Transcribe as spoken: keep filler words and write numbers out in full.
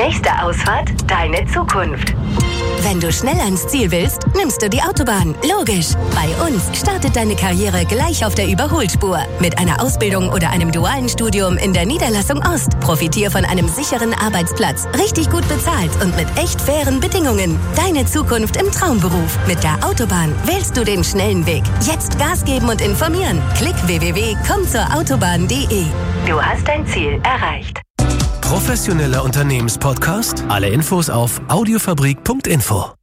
Nächste Ausfahrt, deine Zukunft. Wenn du schnell ans Ziel willst, nimmst du die Autobahn. Logisch. Bei uns startet deine Karriere gleich auf der Überholspur. Mit einer Ausbildung oder einem dualen Studium in der Niederlassung Ost. Profitier von einem sicheren Arbeitsplatz. Richtig gut bezahlt und mit echt fairen Bedingungen. Deine Zukunft im Traumberuf. Mit der Autobahn wählst du den schnellen Weg. Jetzt Gas geben und informieren. Klick w w w punkt komm zur autobahn punkt de. Du hast dein Ziel erreicht. Professioneller Unternehmenspodcast. Alle Infos auf audiofabrik punkt info.